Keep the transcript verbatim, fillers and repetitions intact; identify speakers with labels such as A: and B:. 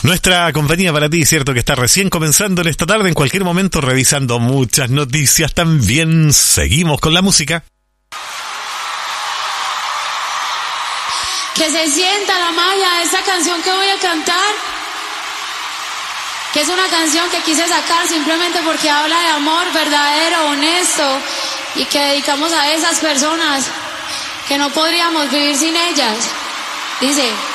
A: Nuestra compañía para ti, cierto que está recién comenzando en esta tarde, en cualquier momento revisando muchas noticias también. Seguimos con la música.
B: Que se sienta la magia de esta canción que voy a cantar, que es una canción que quise sacar simplemente porque habla de amor verdadero, honesto, y que dedicamos a esas personas que no podríamos vivir sin ellas. Dice...